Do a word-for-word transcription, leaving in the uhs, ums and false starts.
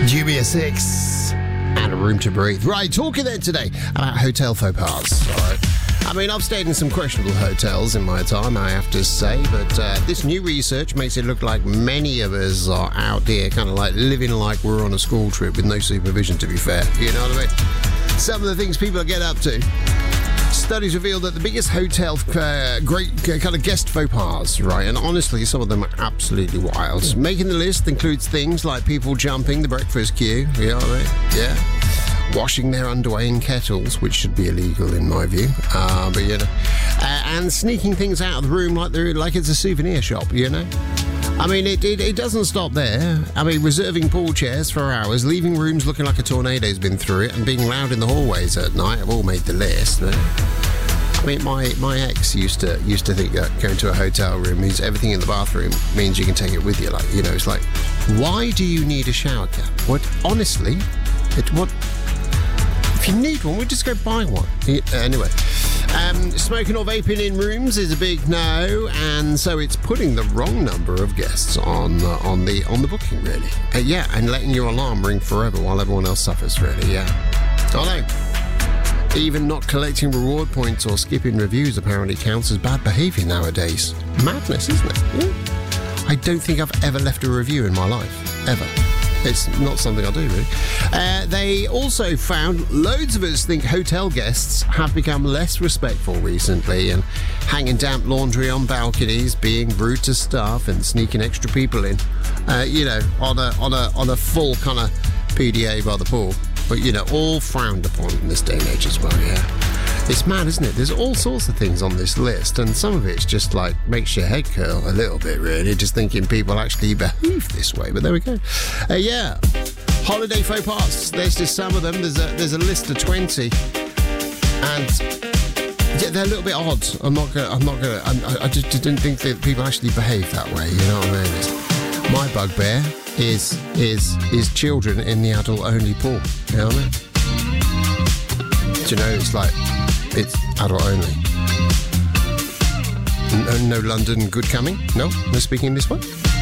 Jubia six and A Room to Breathe. Right, talking then today about hotel faux pas. All right. I mean, I've stayed in some questionable hotels in my time, I have to say, but uh, this new research makes it look like many of us are out there kind of like living like we're on a school trip with no supervision, to be fair. You know what I mean? Some of the things people get up to. Studies reveal that the biggest hotel uh, great uh, kind of guest faux pas, right? And honestly, some of them are absolutely wild. Making the list includes things like people jumping the breakfast queue, you know what I mean? Yeah. Washing their underwear in kettles, which should be illegal in my view. Uh, but, you know. Uh, and sneaking things out of the room like they're like it's a souvenir shop, you know? I mean, it, it, it doesn't stop there. I mean, reserving pool chairs for hours, leaving rooms looking like a tornado's been through it, and being loud in the hallways at night have all made the list. I mean, my, my ex used to used to think that going to a hotel room means everything in the bathroom means you can take it with you. Like, you know, it's like, why do you need a shower cap? What, honestly, it what? If you need one, we'll just go buy one. Anyway. Um, smoking or vaping in rooms is a big no, and so it's putting the wrong number of guests on uh, on the on the booking, really. Uh, yeah, and letting your alarm ring forever while everyone else suffers, really. Yeah. Although, even not collecting reward points or skipping reviews apparently counts as bad behaviour nowadays. Madness, isn't it? Yeah. I don't think I've ever left a review in my life, ever. It's not something I do, really. Uh, they also found loads of us think hotel guests have become less respectful recently and hanging damp laundry on balconies, being rude to staff and sneaking extra people in, uh, you know, on a, on a, on a full kind of P D A by the pool. But, you know, all frowned upon in this day and age as well, yeah. It's mad, isn't it? There's all sorts of things on this list, and some of it's just like makes your head curl a little bit, really, just thinking people actually behave this way. But there we go. Uh, yeah, holiday faux pas. There's just some of them. There's a there's a list of twenty, and yeah, they're a little bit odd. I'm not gonna. I'm not gonna. I'm, I just didn't think that people actually behave that way. You know what I mean? It's, my bugbear is is is children in the adult-only pool. You know what I mean? Do you know? It's like. It's adult only. No, no London good coming? No? No speaking this way?